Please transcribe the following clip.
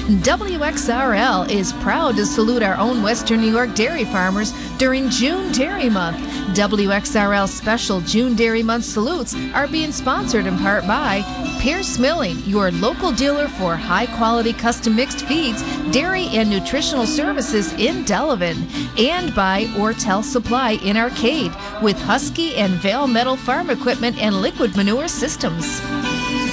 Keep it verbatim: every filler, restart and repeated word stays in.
W X R L is proud to salute our own Western New York dairy farmers during June Dairy Month. W X R L special June Dairy Month salutes are being sponsored in part by Pierce Milling, your local dealer for high-quality custom mixed feeds, dairy, and nutritional services in Delavan, and by Ortel Supply in Arcade with Husky and Vale Metal farm equipment and liquid manure systems.